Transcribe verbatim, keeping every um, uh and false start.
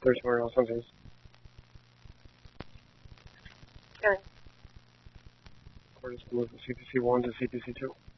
There's somewhere else on his. Okay. Or just move the C P C one to C P C two.